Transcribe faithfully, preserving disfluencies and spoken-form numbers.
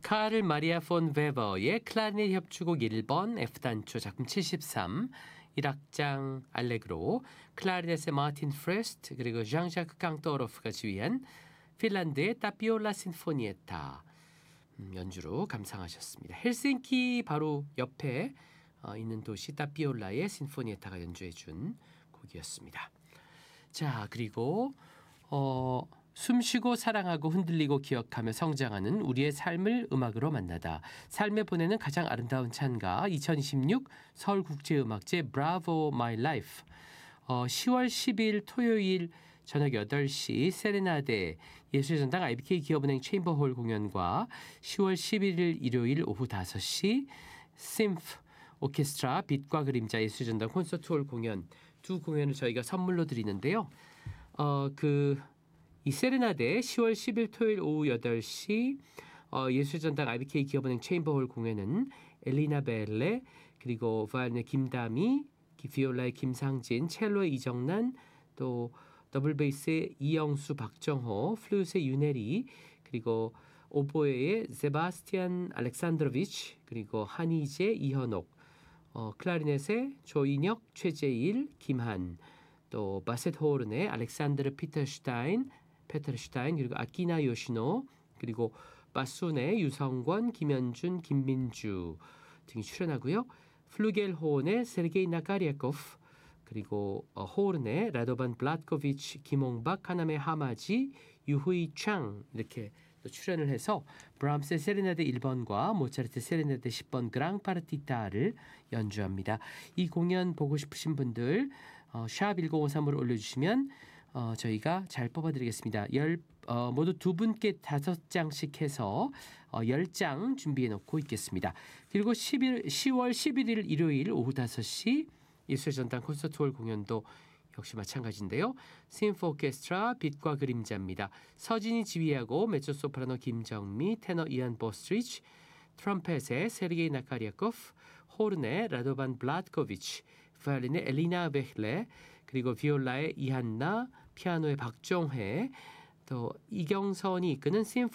카를 마리아 폰 베버의 클라리넷 협주곡 일 번 F단조 작품 칠십삼, 일 악장 알레그로, 클라리넷의 마틴 프레스트, 그리고 장자크 깡토로프가 지휘한 핀란드의 타피올라 신포니에타 음, 연주로 감상하셨습니다. 헬싱키 바로 옆에 어, 있는 도시 타피올라의 신포니에타가 연주해준 곡이었습니다. 자, 그리고 어, 숨쉬고 사랑하고 흔들리고 기억하며 성장하는 우리의 삶을 음악으로 만나다. 삶에 보내는 가장 아름다운 찬가 이천이십육 서울국제음악제 Bravo My Life. 어, 시월 십일 토요일 저녁 여덟 시 세레나데 예술전당 아이비케이 기업은행 체인버홀 공연과 시월 십일일 일요일 오후 다섯 시 심프 오케스트라 빛과 그림자 예술전당 콘서트홀 공연 두 공연을 저희가 선물로 드리는데요. 어, 그 이 세레나데 시월 십일 토요일 오후 여덟 시 어, 예술전당 아이비케이 기업은행 체인버홀 공연은 엘리나 벨레, 그리고 바이올린의 김다미, 비올라의 김상진, 첼로의 이정난, 또 더블 베이스의 이영수, 박정호, 플루트의 윤혜리, 그리고 오보에의 세바스티안 알렉산드로비치, 그리고 한희재, 이현옥, 어, 클라리넷의 조인혁, 최재일, 김한, 또 바셋 호른의 알렉산드르 피터슈타인, 페터슈타인, 그리고 아키나 요시노, 그리고 바순의 유성권, 김현준, 김민주 등이 출연하고요. 플루겔호른의 세르게이 나카리아코프, 그리고 어, 호른의 라도반 블라트코비치, 김홍박, 카나메 하마지, 유후이 창 이렇게 또 출연을 해서 브람스의 세레나데 일 번과 모차르트의 세레나데 십 번 그랑파르티타를 연주합니다. 이 공연 보고 싶으신 분들 어, 샵 일공오삼으로 올려주시면 어, 저희가 잘 뽑아드리겠습니다. 열, 어, 모두 두 분께 다섯 장씩 해서 어, 열 장 준비해 놓고 있겠습니다. 그리고 십일, 시월 십일일 일요일 오후 다섯 시 예술전당 콘서트홀 공연도 역시 마찬가지인데요. 심프 오케스트라 빛과 그림자입니다. 서진이 지휘하고 메조소프라노 김정미, 테너 이안 보스트리치, 트럼펫의 세르게이 나카리아코프, 호른의 라도반 블라트코비치, 바이올린의 엘리나 베hl레, 그리고 비올라의 이한나, 피아노의 박종회, 또 이경선이 이끄는 심프